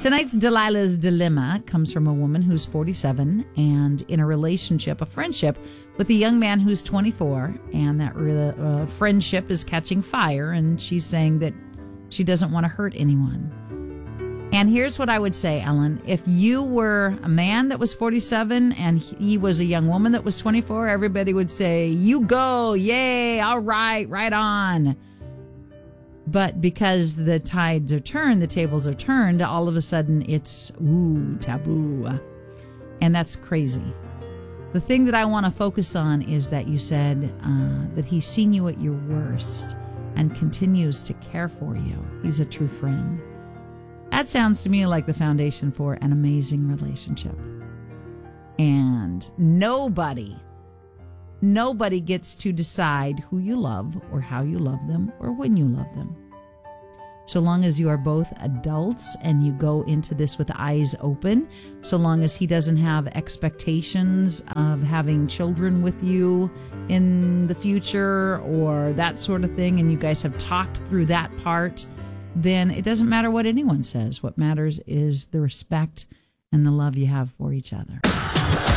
Tonight's Delilah's Dilemma comes from a woman who's 47 and in a relationship, a friendship, with a young man who's 24. And that friendship is catching fire. And she's saying that she doesn't want to hurt anyone. And here's what I would say, Ellen. If you were a man that was 47 and he was a young woman that was 24, everybody would say, you go, yay, all right, right on. But because the tides are turned, the tables are turned, all of a sudden it's, taboo. And that's crazy. The thing that I want to focus on is that you said that he's seen you at your worst and continues to care for you. He's a true friend. That sounds to me like the foundation for an amazing relationship. And nobody gets to decide who you love or how you love them or when you love them. So long as you are both adults and you go into this with eyes open, so long as he doesn't have expectations of having children with you in the future or that sort of thing, and you guys have talked through that part, then it doesn't matter what anyone says. What matters is the respect and the love you have for each other.